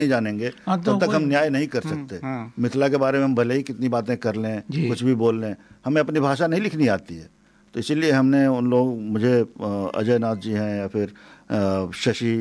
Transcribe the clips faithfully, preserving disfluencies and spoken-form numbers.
नहीं जानेंगे हाँ, तो तब तक वो- हम न्याय नहीं कर सकते। हाँ। मिथिला के बारे में हम भले ही कितनी बातें कर लें, जी। कुछ भी बोल लें, हमें अपनी भाषा नहीं लिखनी आती है। तो इसीलिए हमने उन लोग, मुझे अ, अजय नाथ जी हैं या फिर अ, शशि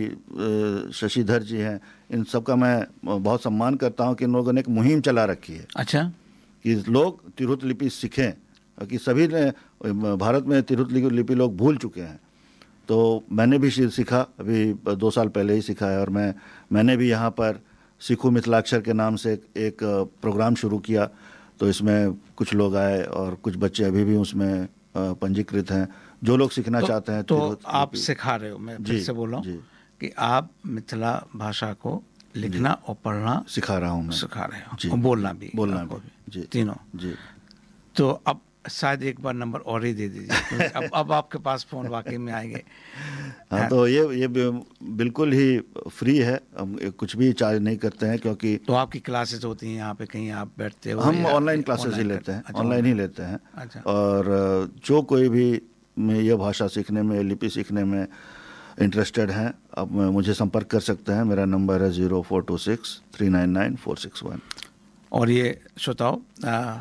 अ, शशिधर जी हैं, इन सब का मैं अ, बहुत सम्मान करता हूँ कि इन लोगों ने एक मुहिम चला रखी है अच्छा। कि लोग तिरहुत लिपि सीखें, कि सभी ने अ, भारत में तिरहुत लिपि लोग भूल चुके हैं। तो मैंने भी सी- सीखा, अभी दो साल पहले ही सीखा है। और मैं मैंने भी यहाँ पर सीखू मिथिलाक्षर के नाम से एक, एक अ, प्रोग्राम शुरू किया। तो इसमें कुछ लोग आए और कुछ बच्चे अभी भी उसमें अ, पंजीकृत हैं, जो लोग सीखना तो, चाहते हैं तो तिरहुत आप लिपि। सिखा रहे हो, मैं फिर जी से बोल रहा हूँ जी, कि आप मिथिला भाषा को लिखना और पढ़ना सिखा रहा हूँ मैं। सिखा रहे हो जी, और बोलना भी, बोलना आपको भी, जी तीनों। जी। तो अब शायद एक बार नंबर और ही दे दीजिए, क्योंकि अब अब आपके पास फोन वाकई में आएंगे। हाँ, तो ये ये बि- बिल्कुल ही फ्री है, हम कुछ भी चार्ज नहीं करते हैं, क्योंकि तो आपकी क्लासेस होती हैं यहाँ पे, कहीं आप बैठते हो? हम या- ऑनलाइन या क्लासेस ही ऑनलाइन लेते करते हैं, अच्छा, ऑनलाइन ही ऑनलाइन। लेते हैं। अच्छा। और अ, जो कोई भी में यह भाषा सीखने में, लिपि सीखने में इंटरेस्टेड हैं, अब मैं- मुझे संपर्क कर सकते हैं। मेरा नंबर है zero four to six three nine nine four six one. और ये श्रोताओ, आ,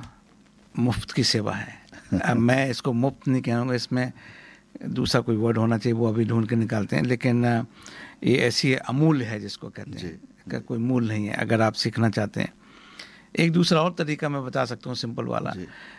मुफ्त की सेवा है। आ, मैं इसको मुफ्त नहीं कहूँगा, इसमें दूसरा कोई वर्ड होना चाहिए, वो अभी ढूंढ के निकालते हैं। लेकिन आ, ये ऐसी अमूल्य है जिसको कहते हैं, इसका कोई मूल नहीं है। अगर आप सीखना चाहते हैं, एक दूसरा और तरीका मैं बता सकता हूँ, सिंपल वाला।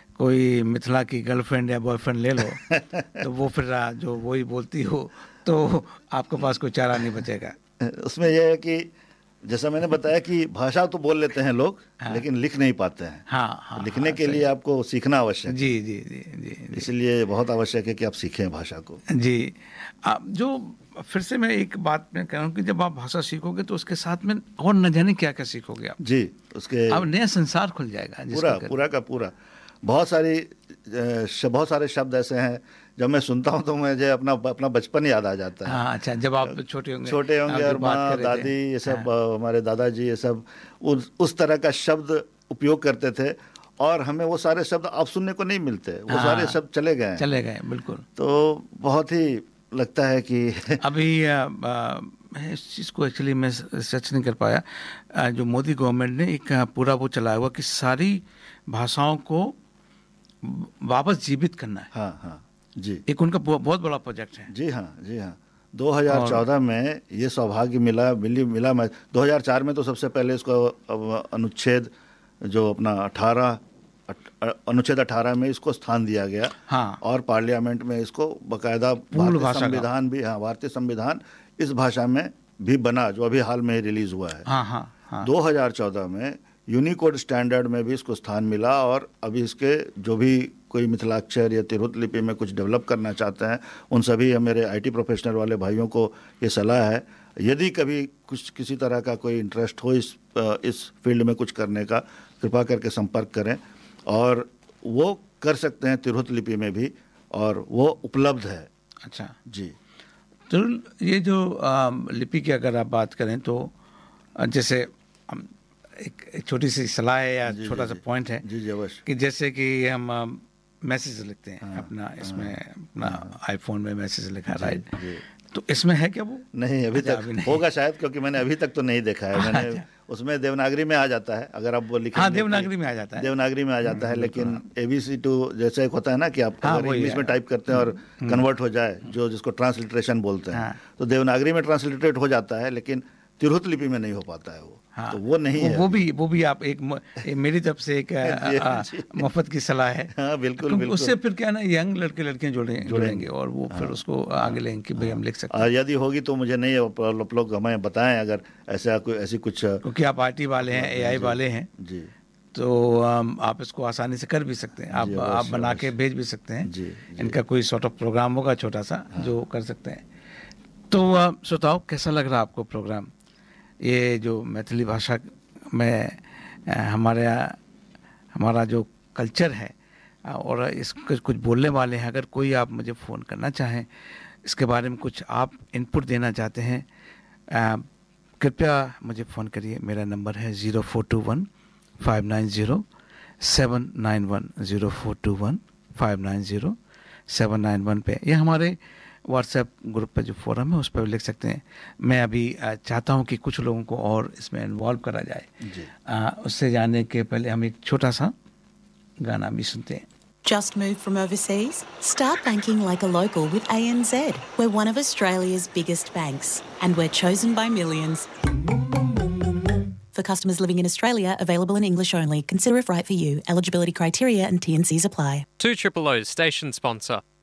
कोई मिथिला की गर्लफ्रेंड या बॉयफ्रेंड ले लो तो वो फिर आ, जो वही बोलती हो, तो आपके पास कोई चारा नहीं बचेगा। उसमें यह है कि जैसा मैंने बताया कि भाषा तो बोल लेते हैं लोग, हाँ। लेकिन लिख नहीं पाते हैं। हाँ हाँ, लिखने हाँ, के सही। लिए आपको सीखना आवश्यक है। जी जी जी जी जी इसलिए बहुत आवश्यक है कि आप सीखें भाषा को। जी। आप जो, फिर से मैं एक बात मैं कह रहा हूँ कि जब आप भाषा सीखोगे तो उसके साथ में और न जाने क्या क्या सीखोगे आप। जी, उसके अब नया संसार खुल जाएगा जिसको पूरा कहते हैं। पूरा का पूरा। बहुत सारी अ, श- बहुत सारे शब्द ऐसे हैं, जब मैं सुनता हूँ तो मुझे अपना अपना बचपन याद आ जाता है। हाँ अच्छा, जब आप छोटे होंगे, छोटे आप होंगे जो और बात कर माँ रहे थे। दादी ये सब, हाँ। अ, हमारे दादाजी ये सब उस उस तरह का शब्द उपयोग करते थे, और हमें वो सारे शब्द अब सुनने को नहीं मिलते, वो हाँ, सारे शब्द चले गए हैं। चले गए, बिल्कुल। तो बहुत ही लगता है कि अभी आ, आ, मैं इस चीज़ को एक्चुअली मैं सर्च नहीं कर पाया। आ, जो मोदी गवर्नमेंट ने एक आ, पूरा वो चलाया हुआ कि सारी भाषाओं को वापस जीवित करना है। हाँ हाँ जी एक उनका बहु- बहुत बड़ा प्रोजेक्ट है। जी हाँ जी हाँ। दो हज़ार चौदह में ये सौभाग्य मिला मिली मिला मैं दो हज़ार चार में तो सबसे पहले इसको अब अनुच्छेद जो अपना अठारह अनुच्छेद अठारह में इसको स्थान दिया गया। हाँ। और पार्लियामेंट में इसको बकायदा पूर्ण भारतीय भाषा का। संविधान भी, हाँ, भारतीय संविधान इस भाषा में भी बना, जो अभी हाल में ही रिलीज हुआ है। हाँ हाँ हाँ। दो हज़ार चौदह में यूनिकोड स्टैंडर्ड में भी इसको स्थान मिला। और अभी इसके जो भी कोई मिथिलाक्षर या तिरहुत लिपि में कुछ डेवलप करना चाहते हैं, उन सभी मेरे आईटी प्रोफेशनल वाले भाइयों को ये सलाह है, यदि कभी कुछ किसी तरह का कोई इंटरेस्ट हो इस इस फील्ड में कुछ करने का, कृपा करके संपर्क करें। और वो कर सकते हैं तिरहुत लिपि में भी, और वो उपलब्ध है। अच्छा जी। तो ये जो आ, लिपि की अगर आप बात करें तो आ, जैसे हम एक, एक छोटी सी सलाह है या जी, छोटा जी, सा जी। पॉइंट है जी जी अवश्य। कि जैसे कि हम मैसेज लिखते हैं, हाँ, अपना इसमें हाँ, अपना आईफोन में मैसेज लिखा, जी, राइट? जी। तो इसमें है क्या वो? नहीं, अभी अच्छा, तक अभी नहीं। होगा शायद, क्योंकि मैंने अभी तक तो नहीं देखा है। मैंने अच्छा। उसमें देवनागरी में आ जाता है, अगर आप वो लिखेंगे। हाँ, देवनागरी में आ जाता है। देवनागरी में आ जाता है, लेकिन एबीसी टू जैसे एक होता है ना कि आप हाँ, अगर वही इंग्लिश है। में टाइप करते हैं और कन्वर्ट हो जाए, जो जिसको ट्रांसलिट्रेशन बोलते हैं, हाँ। तो देवनागरी में ट्रांसलिट्रेट हो जाता है, लेकिन तिरहुत लिपि में नहीं हो पाता है वो। हाँ, तो वो नहीं वो, है वो अभी। भी वो भी आप एक, म, एक मेरी तरफ से एक जी, आ, आ, जी। मुफ्त की सलाह है। हाँ, बिल्कुल क्योंकि बिल्कुल। उससे फिर क्या है ना, यंग लड़के लड़कियां जुड़े जुड़ेंगे और वो फिर हाँ, उसको आगे लेंगे कि भाई हम लिख सकते हैं। और यदि होगी तो मुझे नहीं, आप लोग हमें बताएं अगर ऐसा कोई ऐसी कुछ। क्योंकि आप आईटी वाले हैं, एआई जी, वाले हैं, जी तो um, आप इसको आसानी से कर भी सकते हैं। आप जी, आप अवश्य, बना के अवश्य। भेज भी सकते हैं। जी, जी। इनका कोई सॉर्ट ऑफ प्रोग्राम होगा छोटा सा, जो कर सकते हैं। तो uh, श्रोताओ, कैसा लग रहा आपको प्रोग्राम? ये जो मैथिली भाषा में uh, हमारे हमारा जो कल्चर है, uh, और इसको कुछ बोलने वाले हैं, अगर कोई आप मुझे फ़ोन करना चाहें, इसके बारे में कुछ आप इनपुट देना चाहते हैं, uh, कृपया मुझे फ़ोन करिए। मेरा नंबर है zero four to one five nine zero seven nine one zero four to one five nine zero seven nine one पे। ये हमारे व्हाट्सएप ग्रुप पे जो फोरम है उस पर लिख सकते हैं। मैं अभी चाहता हूँ कि कुछ लोगों को और इसमें इन्वॉल्व करा जाए। आ, उससे जाने के पहले हम एक छोटा सा गाना भी सुनते हैं। Just moved from overseas? Start banking like a local with A N Z. We're one of Australia's biggest banks and we're chosen by millions. For customers living in Australia, available in English only. Consider if right for you. Eligibility criteria and T and Cs apply. two Triple O's station sponsor.